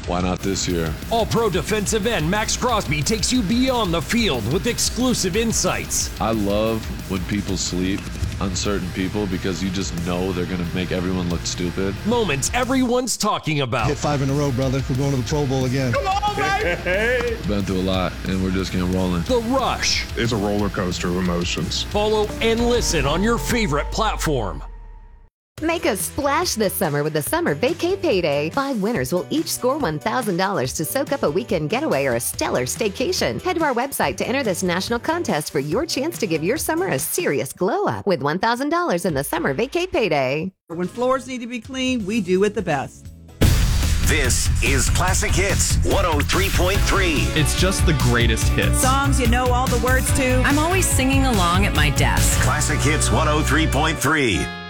Why not this year? All-Pro defensive end Max Crosby takes you beyond the field with exclusive insights. I love when people sleep on certain people because you just know they're going to make everyone look stupid. Moments everyone's talking about. Hit 5 in a row, brother. We're going to the Pro Bowl again. Come on, baby! Been through a lot, and we're just getting rolling. The Rush. It's a roller coaster of emotions. Follow and listen on your favorite platform. Make a splash this summer with the Summer Vacay Payday. 5 winners will each score $1,000 to soak up a weekend getaway or a stellar staycation. Head to our website to enter this national contest for your chance to give your summer a serious glow up with $1,000 in the Summer Vacay Payday. When floors need to be clean, we do it the best. This is Classic Hits 103.3. It's just the greatest hits. Songs you know all the words to. I'm always singing along at my desk. Classic Hits 103.3.